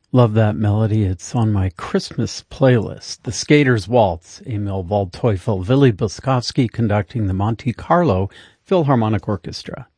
Love that melody. It's on my Christmas playlist. The Skater's Waltz, Emil Waldteufel, Willy Bukowski conducting the Monte Carlo Philharmonic Orchestra.